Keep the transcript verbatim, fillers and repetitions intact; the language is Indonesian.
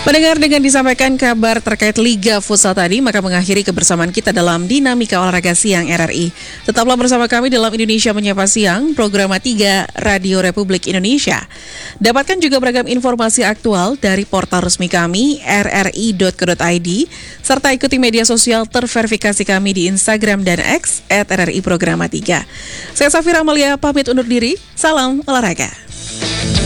Pendengar, dengan disampaikan kabar terkait Liga Futsal tadi, maka mengakhiri kebersamaan kita dalam Dinamika Olahraga Siang R R I. Tetaplah bersama kami dalam Indonesia Menyapa Siang, program tiga Radio Republik Indonesia. Dapatkan juga beragam informasi aktual dari portal resmi kami, r r i dot co dot i d, serta ikuti media sosial terverifikasi kami di Instagram dan X, at R R I Programa tiga. Saya Safira Amalia, pamit undur diri, salam olahraga.